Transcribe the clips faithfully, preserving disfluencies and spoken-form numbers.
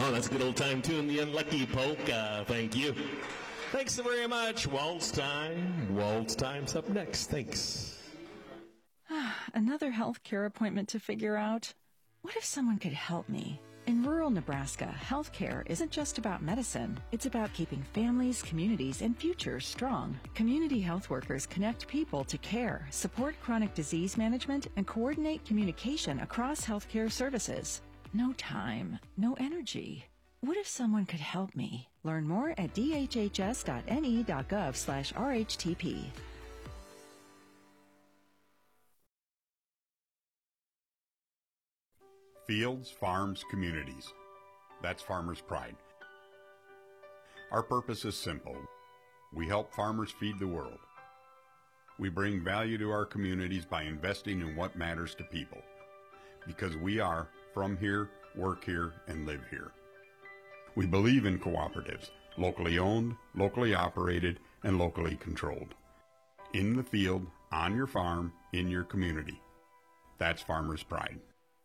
Oh, that's a good old time tune, the Unlucky Polka. Thank you. Thanks so very much. Waltz time. Waltz time's up next. Thanks. Another healthcare appointment to figure out? What if someone could help me? In rural Nebraska, healthcare isn't just about medicine. It's about keeping families, communities, and futures strong. Community health workers connect people to care, support chronic disease management, and coordinate communication across healthcare services. No time, no energy. What if someone could help me? Learn more at d h h s dot n e dot gov slash r h t p. Fields, farms, communities. That's Farmers Pride. Our purpose is simple. We help farmers feed the world. We bring value to our communities by investing in what matters to people. Because we are from here, work here, and live here. We believe in cooperatives, locally owned, locally operated, and locally controlled. In the field, on your farm, in your community. That's Farmers Pride.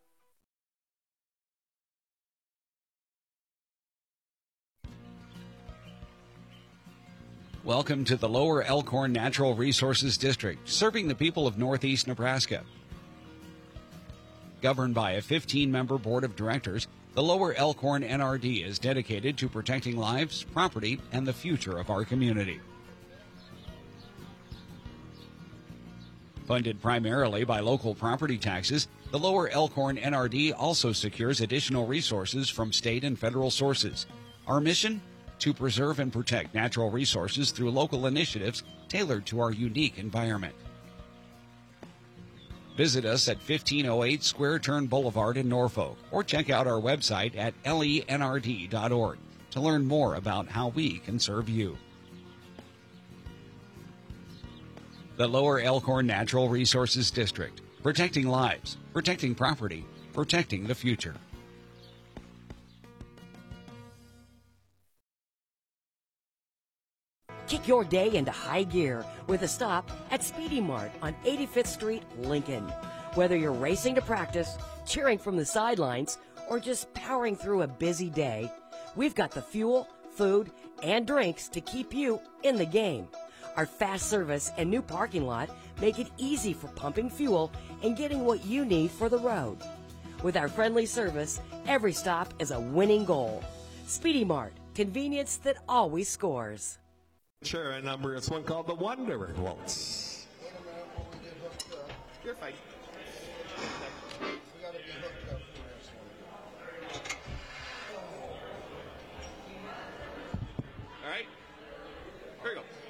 Welcome to the Lower Elkhorn Natural Resources District, serving the people of Northeast Nebraska. Governed by a fifteen-member board of directors, the Lower Elkhorn N R D is dedicated to protecting lives, property, and the future of our community. Funded primarily by local property taxes, the Lower Elkhorn N R D also secures additional resources from state and federal sources. Our mission? To preserve and protect natural resources through local initiatives tailored to our unique environment. Visit us at fifteen oh eight Square Turn Boulevard in Norfolk, or check out our website at L E N R D dot org to learn more about how we can serve you. The Lower Elkhorn Natural Resources District, protecting lives, protecting property, protecting the future. Kick your day into high gear with a stop at Speedy Mart on eighty-fifth Street, Lincoln. Whether you're racing to practice, cheering from the sidelines, or just powering through a busy day, we've got the fuel, food, and drinks to keep you in the game. Our fast service and new parking lot make it easy for pumping fuel and getting what you need for the road. With our friendly service, every stop is a winning goal. Speedy Mart, convenience that always scores. Sure, a number is one called the Wonder Waltz. You're fine. All right, here we go.